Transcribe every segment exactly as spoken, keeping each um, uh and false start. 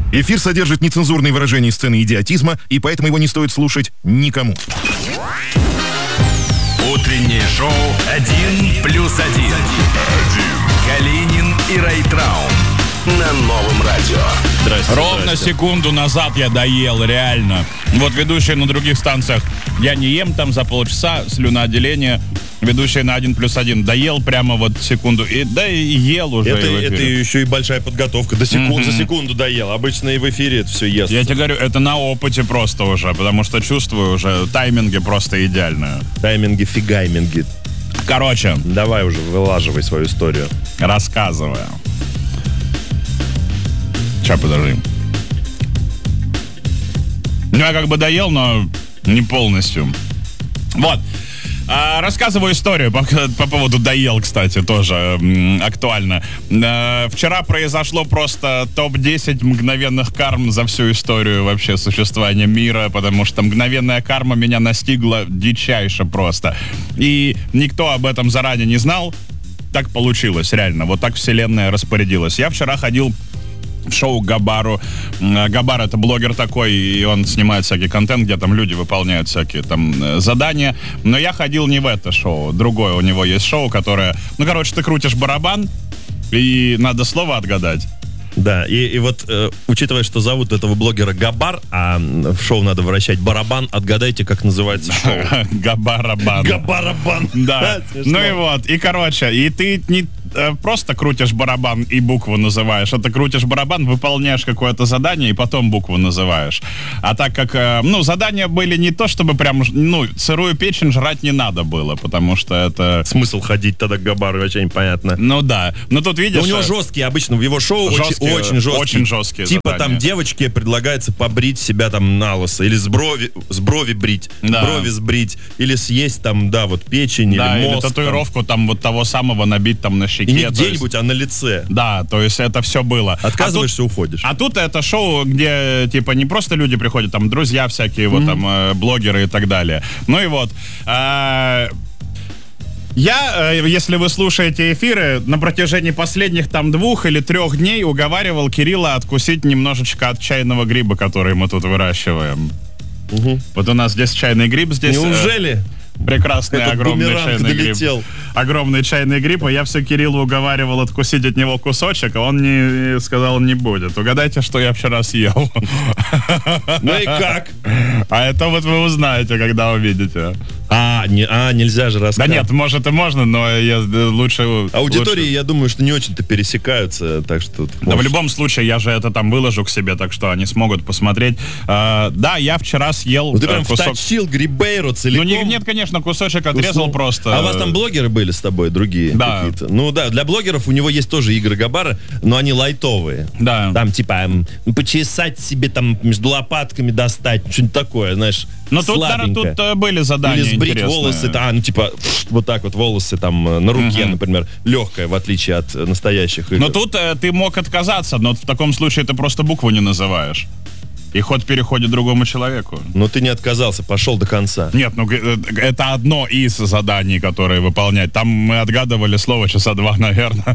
Эфир содержит нецензурные выражения и сцены идиотизма, и поэтому его не стоит слушать никому. Утреннее шоу «Один плюс один». Калинин и Райтрау на Новом радио. Здрасте, Ровно здрасте. секунду назад я доел, реально. Вот ведущие на других станциях, я не ем там за полчаса, слюноотделение. Ведущий на один плюс один доел прямо вот секунду. И, да и ел уже. Это, и в это эфире. еще и большая подготовка. До секунд, Мгм. За секунду доел. Обычно и в эфире это все ест. Я тебе говорю, это на опыте просто уже, потому что чувствую уже, тайминги просто идеальные. Тайминги, фигайминги. Короче, Давай уже вылаживай свою историю. рассказываю. Сейчас, подожди. Ну, я как бы доел, но не полностью. Вот. А, рассказываю историю по, по поводу доел, кстати, тоже м, актуально. А, вчера произошло просто топ десять мгновенных карм за всю историю вообще существования мира, потому что мгновенная карма меня настигла дичайше просто. И никто об этом заранее не знал. Так получилось, реально. Вот так вселенная распорядилась. Я вчера ходил в шоу Габару. Габар — это блогер такой, и он снимает всякий контент, где там люди выполняют всякие там э, задания. Но я ходил не в это шоу. Другое у него есть шоу, которое... Ну, короче, ты крутишь барабан, и надо слово отгадать. Да, и, и вот, э, учитывая, что зовут этого блогера Габар, а в шоу надо вращать барабан, отгадайте, как называется шоу. Габарабан. Габарабан. Да. Смешно. Ну и вот, и короче, и ты не э, просто крутишь барабан и букву называешь, а ты крутишь барабан, выполняешь какое-то задание и потом букву называешь. А так как, э, ну, задания были не то, чтобы прям, ну, сырую печень жрать не надо было, потому что это... Смысл ходить тогда к Габару, вообще непонятно. Ну да, но тут видишь... Но у него э, жесткие, обычно в его шоу Жесткие, очень, очень жесткие. очень жесткие Типа задания. там девочке предлагается побрить себя там на лысо, или с брови, с брови брить, Да. брови сбрить, или съесть там, да, вот печень да, или или мозг. татуировку там вот того самого набить там на щеке. Там. И не то где-нибудь, есть- а на лице. Да, то есть это все было. Отказываешься, уходишь. А тут это шоу, где, типа, не просто люди приходят, там, друзья всякие, вот, там, э, блогеры и так далее. Ну и вот. э, Я, э, если вы слушаете эфиры, на протяжении последних, там, двух или трех дней уговаривал Кирилла откусить немножечко от чайного гриба, который мы тут выращиваем. Вот у нас здесь чайный гриб, здесь... э, Неужели? Прекрасный Этот огромный бумеранг чайный долетел. гриб. Огромный чайный гриб, и я все Кириллу уговаривал откусить от него кусочек, а он не сказал, не будет. Угадайте, что я вчера съел. Ну и как? А это вот вы узнаете, когда увидите. А, не, а нельзя же Да рассказать. нет, может и можно, но я э, лучше... Аудитории, лучше- я думаю, что не очень-то пересекаются, так что... тут Да, в можешь- любом случае, я же это там выложу к себе, так что они смогут посмотреть. А, да, я вчера съел Ну ты э, прям кусок... втащил грибейро Ну целиком. не- нет, конечно, кусочек отрезал Куснул. просто. А у вас там блогеры были с тобой, другие Да. какие-то? Ну да, для блогеров у него есть тоже игры Габара, но они лайтовые. Да. Там типа м, почесать себе там между лопатками достать, что-нибудь такое, знаешь, Но тут, наверное, слабенькое. тут э, были задания Или сбрить интересные. волосы, да, а, ну типа вот так вот волосы там э, на руке, Мгм. например, легкое, в отличие от э, настоящих игр. Но тут э, ты мог отказаться, но в таком случае ты просто букву не называешь. И ход переходит другому человеку. Но ты не отказался, пошел до конца. Нет, ну г- э, это одно из заданий, которые выполнять. Там мы отгадывали слово часа два, наверное.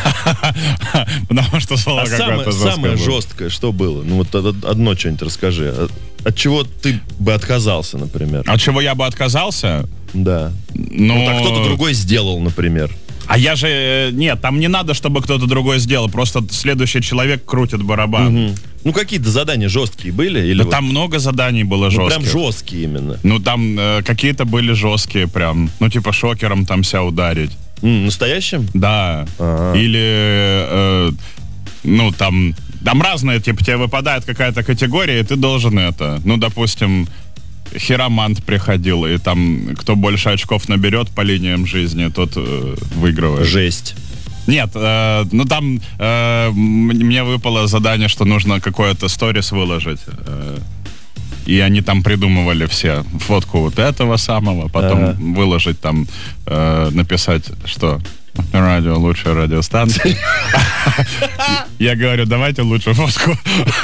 Потому что слово А самое, какое-то самое жесткое было. жесткое, что было? Ну вот од- одно что-нибудь расскажи. От, от чего ты бы отказался, например? От чего я бы отказался? Да. Ну, Вот, а кто-то другой сделал, например. А я же... э, Нет, там не надо, чтобы кто-то другой сделал. Просто следующий человек крутит барабан. Мгм. Ну какие-то задания жесткие были? Или Да вот- там много заданий было ну, жестких. прям жесткие именно. Ну, там э, какие-то были жесткие прям. Ну, типа шокером там себя ударить. М, настоящим? Да. Ага. Или, э, ну, там... Там разные, типа, тебе выпадает какая-то категория, и ты должен это... Ну, допустим, хиромант приходил, и там, кто больше очков наберет по линиям жизни, тот э, выигрывает. Жесть. Нет, э, ну там э, м- мне выпало задание, что нужно какое-то сторис выложить. э, И они там придумывали все фотку вот этого самого, потом Ага. выложить там, э, написать, что радио лучшая радиостанция. Я говорю, давайте лучше фотку.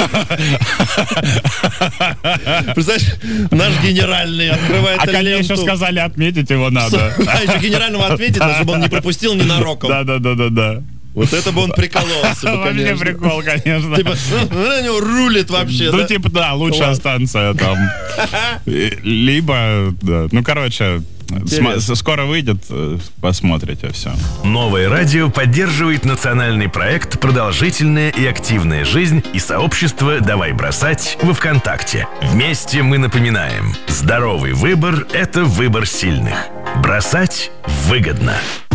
Представляешь, наш генеральный открывает А ко мне еще ленту. сказали, отметить его надо. А еще генеральному ответить, надо, чтобы он не пропустил ненароком. Да, да, да, да, да. Вот это бы он прикололся бы, Вообще конечно. прикол, конечно. Типа, на него рулит вообще, Ну, да? типа, да, лучшая Ладно. станция там. Либо, да. Ну, короче, см- скоро выйдет, э, посмотрите все. Новое радио поддерживает национальный проект «Продолжительная и активная жизнь» и сообщество «Давай бросать» во ВКонтакте. Вместе мы напоминаем: здоровый выбор – это выбор сильных. Бросать выгодно.